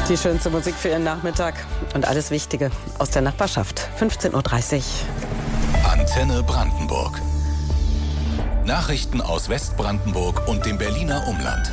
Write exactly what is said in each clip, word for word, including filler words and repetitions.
Die schönste Musik für Ihren Nachmittag und alles Wichtige aus der Nachbarschaft. fünfzehn Uhr dreißig. Antenne Brandenburg. Nachrichten aus Westbrandenburg und dem Berliner Umland.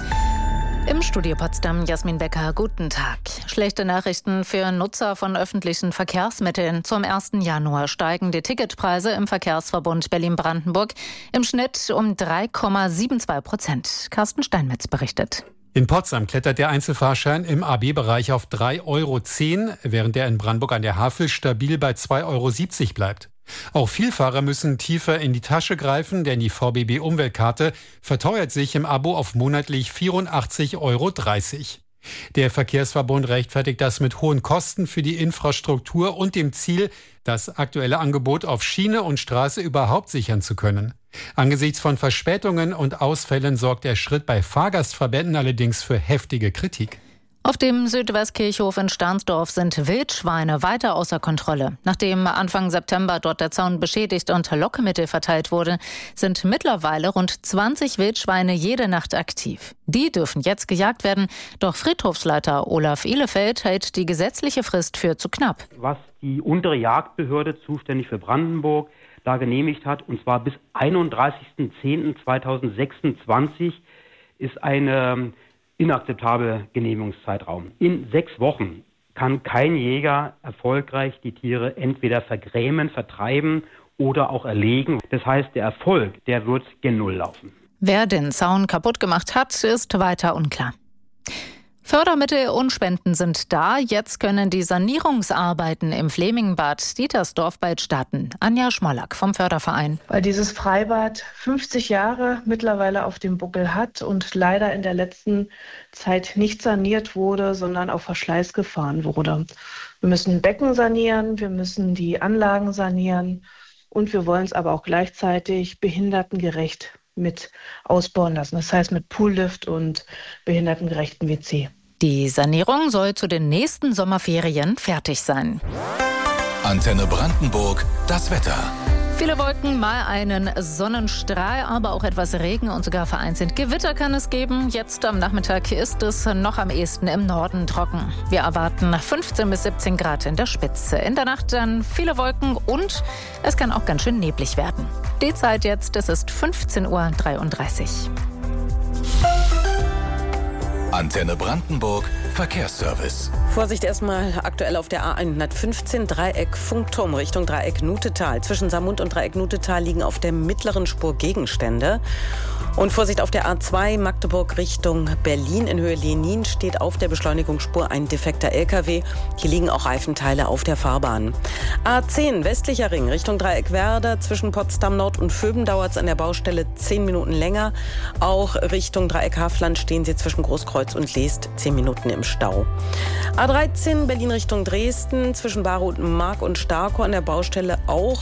Im Studio Potsdam, Jasmin Becker, guten Tag. Schlechte Nachrichten für Nutzer von öffentlichen Verkehrsmitteln. Zum ersten Januar steigen die Ticketpreise im Verkehrsverbund Berlin-Brandenburg im Schnitt um drei Komma zweiundsiebzig Prozent. Carsten Steinmetz berichtet. In Potsdam klettert der Einzelfahrschein im A B-Bereich auf drei Euro zehn, während der in Brandenburg an der Havel stabil bei zwei Euro siebzig bleibt. Auch Vielfahrer müssen tiefer in die Tasche greifen, denn die V B B-Umweltkarte verteuert sich im Abo auf monatlich vierundachtzig Euro dreißig. Der Verkehrsverbund rechtfertigt das mit hohen Kosten für die Infrastruktur und dem Ziel, das aktuelle Angebot auf Schiene und Straße überhaupt sichern zu können. Angesichts von Verspätungen und Ausfällen sorgt der Schritt bei Fahrgastverbänden allerdings für heftige Kritik. Auf dem Südwestkirchhof in Stahnsdorf sind Wildschweine weiter außer Kontrolle. Nachdem Anfang September dort der Zaun beschädigt und Lockmittel verteilt wurde, sind mittlerweile rund zwanzig Wildschweine jede Nacht aktiv. Die dürfen jetzt gejagt werden, doch Friedhofsleiter Olaf Ihlefeld hält die gesetzliche Frist für zu knapp. Was die untere Jagdbehörde, zuständig für Brandenburg, da genehmigt hat, und zwar bis einunddreißigsten zehnten zweitausendsechsundzwanzig, ist eine inakzeptable Genehmigungszeitraum. In sechs Wochen kann kein Jäger erfolgreich die Tiere entweder vergrämen, vertreiben oder auch erlegen. Das heißt, der Erfolg, der wird gen Null laufen. Wer den Zaun kaputt gemacht hat, ist weiter unklar. Fördermittel und Spenden sind da. Jetzt können die Sanierungsarbeiten im Flemingbad Dietersdorf bald starten. Anja Schmollack vom Förderverein. Weil dieses Freibad fünfzig Jahre mittlerweile auf dem Buckel hat und leider in der letzten Zeit nicht saniert wurde, sondern auf Verschleiß gefahren wurde. Wir müssen Becken sanieren, wir müssen die Anlagen sanieren und wir wollen es aber auch gleichzeitig behindertengerecht mit ausbauen lassen. Das heißt mit Poollift und behindertengerechten W C. Die Sanierung soll zu den nächsten Sommerferien fertig sein. Antenne Brandenburg, das Wetter. Viele Wolken, mal einen Sonnenstrahl, aber auch etwas Regen und sogar vereinzelt Gewitter kann es geben. Jetzt am Nachmittag ist es noch am ehesten im Norden trocken. Wir erwarten fünfzehn bis siebzehn Grad in der Spitze. In der Nacht dann viele Wolken und es kann auch ganz schön neblig werden. Die Zeit jetzt, es ist fünfzehn Uhr dreiunddreißig. Antenne Brandenburg, Verkehrsservice. Vorsicht erstmal aktuell auf der A hundertfünfzehn Dreieck Funkturm Richtung Dreieck Nutetal. Zwischen Saarmund und Dreieck Nutetal liegen auf der mittleren Spur Gegenstände. Und Vorsicht auf der A zwei Magdeburg Richtung Berlin in Höhe Lenin steht auf der Beschleunigungsspur ein defekter L K W. Hier liegen auch Reifenteile auf der Fahrbahn. A zehn westlicher Ring Richtung Dreieck Werder. Zwischen Potsdam Nord und Vöben dauert es an der Baustelle zehn Minuten länger. Auch Richtung Dreieck Hafland stehen Sie zwischen Großkreuz und Leest zehn Minuten im Stau. A dreizehn Berlin Richtung Dresden zwischen Baroth, Mark und Starkow an der Baustelle auch